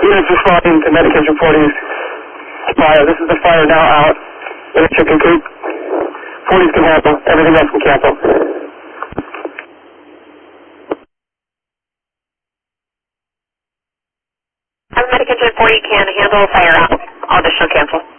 Units responding to medication 40's fire. This is the fire now out in the chicken coop. 40's can handle. Everything else can cancel. Medication 40 can handle fire out. All additional cancel.